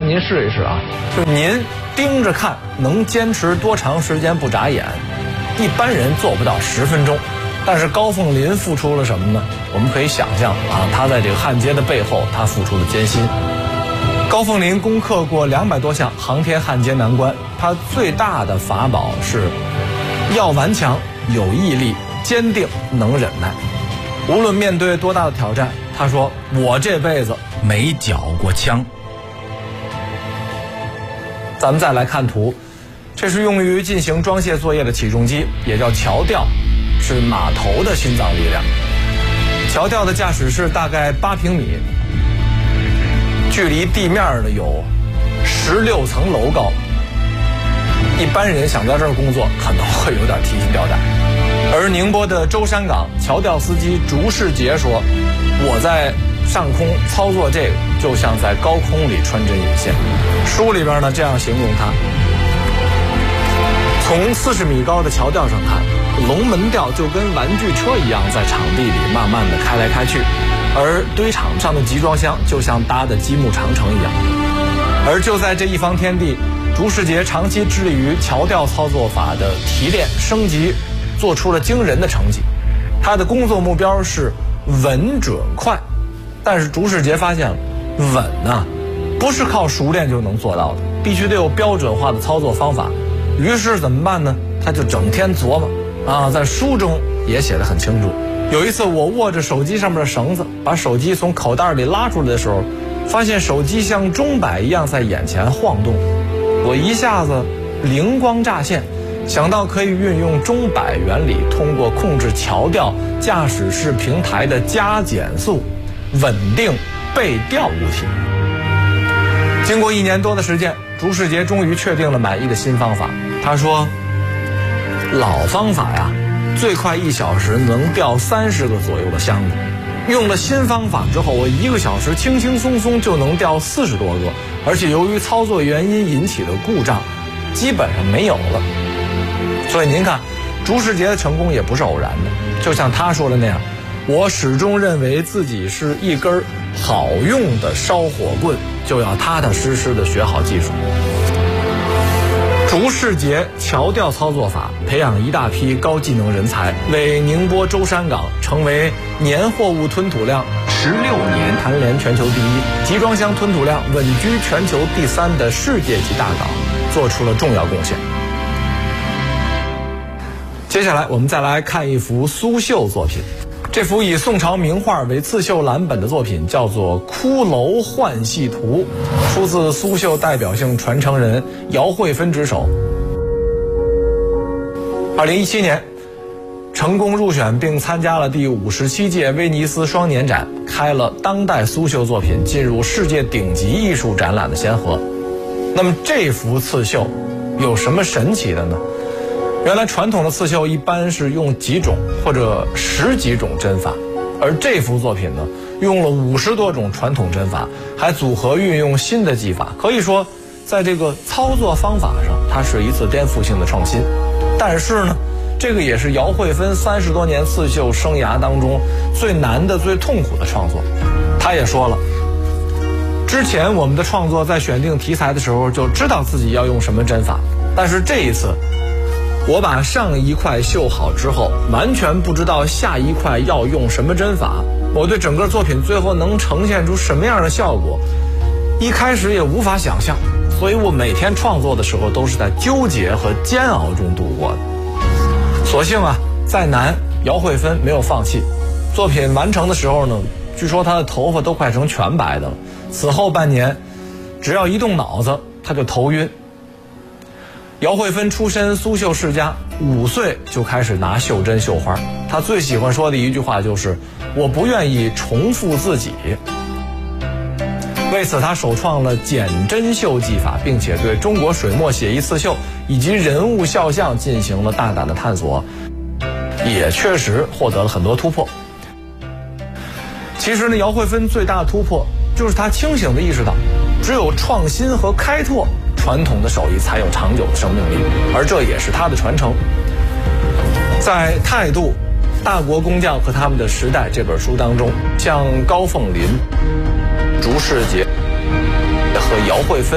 您试一试啊，就您盯着看，能坚持多长时间不眨眼？一般人做不到10分钟。但是高凤林付出了什么呢？我们可以想象啊，他在这个焊接的背后，他付出的艰辛。高凤林攻克过200多项航天焊接难关，他最大的法宝是要顽强、有毅力、坚定、能忍耐。无论面对多大的挑战，他说：“我这辈子没缴过枪。”咱们再来看图，这是用于进行装卸作业的起重机，也叫桥吊，是码头的心脏力量。桥吊的驾驶室大概8平米，距离地面呢有16层楼高。一般人想在这儿工作，可能会有点提心吊胆。而宁波的舟山港桥吊司机竺世杰说：“我在上空操作这个，就像在高空里穿针引线。”书里边呢这样形容他：从40米高的桥吊上看，龙门吊就跟玩具车一样，在场地里慢慢的开来开去，而堆场上的集装箱就像搭的积木长城一样。而就在这一方天地，竺世杰长期致力于桥吊操作法的提炼升级，做出了惊人的成绩。他的工作目标是稳准快，但是竺世杰发现了，稳呢不是靠熟练就能做到的，必须得有标准化的操作方法。于是怎么办呢？他就整天琢磨啊，在书中也写得很清楚。有一次我握着手机上面的绳子，把手机从口袋里拉出来的时候，发现手机像钟摆一样在眼前晃动，我一下子灵光乍现，想到可以运用钟摆原理，通过控制桥吊驾驶室平台的加减速，稳定被吊物体。经过1年多的实践，竺世杰终于确定了满意的新方法。他说：“老方法呀，最快1小时能吊30个左右的箱子。用了新方法之后，我1个小时轻轻松松就能吊40多个，而且由于操作原因引起的故障，基本上没有了。”所以您看，竺世杰的成功也不是偶然的。就像他说的那样，我始终认为自己是一根好用的烧火棍，就要踏踏实实的学好技术。竺世杰桥吊操作法培养一大批高技能人才，为宁波舟山港成为年货物吞吐量16年蝉联全球第一、集装箱吞吐量稳居全球第3的世界级大港做出了重要贡献。接下来我们再来看一幅苏绣作品。这幅以宋朝名画为刺绣蓝本的作品叫做《骷髅幻戏图》，出自苏绣代表性传承人姚慧芬之手。2017年成功入选并参加了第57届威尼斯双年展，开了当代苏绣作品进入世界顶级艺术展览的先河。那么这幅刺绣有什么神奇的呢？原来传统的刺绣一般是用几种或者10几种针法，而这幅作品呢，用了50多种传统针法，还组合运用新的技法，可以说在这个操作方法上，它是一次颠覆性的创新。但是呢，这个也是姚慧芬30多年刺绣生涯当中最难的、最痛苦的创作。他也说了，之前我们的创作在选定题材的时候就知道自己要用什么针法，但是这一次我把上一块绣好之后，完全不知道下一块要用什么针法，我对整个作品最后能呈现出什么样的效果，一开始也无法想象。所以我每天创作的时候都是在纠结和煎熬中度过的。所幸啊，再难，姚慧芬没有放弃。作品完成的时候呢，据说她的头发都快成全白的了。此后半年，只要一动脑子，她就头晕。姚慧芬出身苏绣世家，5岁就开始拿绣针绣花。她最喜欢说的一句话就是：“我不愿意重复自己。”为此，她首创了剪针绣技法，并且对中国水墨写意刺绣以及人物肖像进行了大胆的探索，也确实获得了很多突破。其实呢，姚慧芬最大的突破就是她清醒地意识到，只有创新和开拓，传统的手艺才有长久的生命力，而这也是他的传承。在《态度：大国工匠和他们的时代》这本书当中，像高凤林、竺世杰和姚慧芬